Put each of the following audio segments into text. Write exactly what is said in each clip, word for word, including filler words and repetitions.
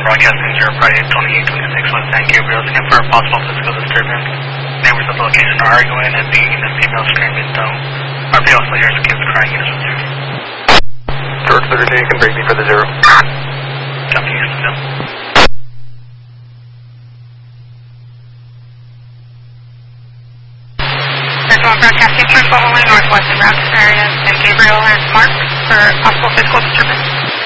broadcasting zero Friday twenty-eight twenty-six West San Gabriel, looking for a possible physical disturbance. Neighbors of the location are arguing and being and female screaming, though our P also hears kids crying as well. George thirty-two, you can break me for the zero. Jumping into them. There's one broadcasting for following northwest of Routes area, San Gabriel and Mark for possible physical disturbance.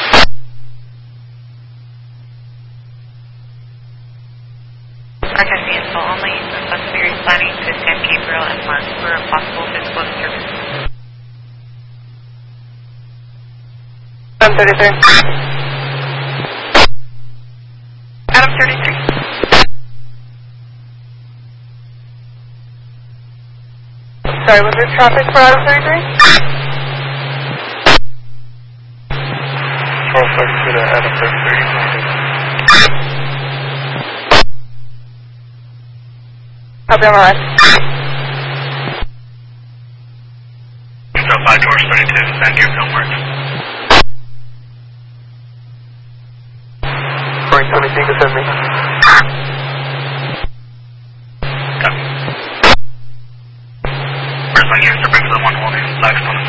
Broadcasting info only, the suspect is planning to San Gabriel and Mark for a possible physical disturbance. Adam thirty-three. Adam thirty-three. Sorry, was there traffic for Adam thirty-three? twelve thirty-two to Adam thirty-three. Copy on my right. zero five George thirty-two, San Gabriel Mark. Point twenty-two, you can send me. Copy. Where's my units to bring to the one holding, Blackstone